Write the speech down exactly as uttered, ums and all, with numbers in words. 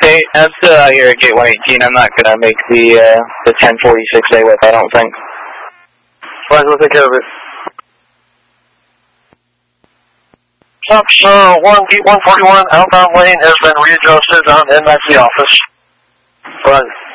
Okay, I'm still out here at Gate one eighteen. I'm not going to make the uh, the ten forty-six A whip, I don't think. Fine, we'll take care of it. Stops, uh, one, Gate one forty-one, outbound lane has been readjusted on N M A C office. Fine.